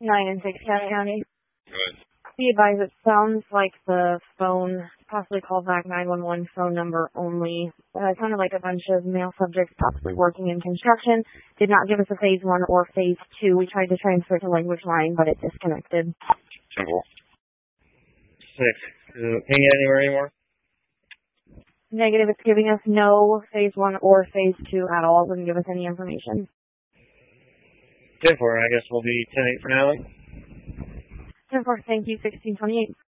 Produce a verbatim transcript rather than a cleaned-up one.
nine and six Cache County. Good. Be advised, it sounds like the phone, possibly callback nine one one phone number only. Uh, it sounded like a bunch of male subjects possibly working in construction. Did not give us a phase one or phase two. We tried to transfer to language line, but it disconnected. Simple. Six. Is it ping it anywhere anymore? Negative, it's giving us no phase one or phase two at all. It doesn't give us any information. ten four, I guess we'll be ten eight for now. ten four, thank you, sixteen twenty-eight.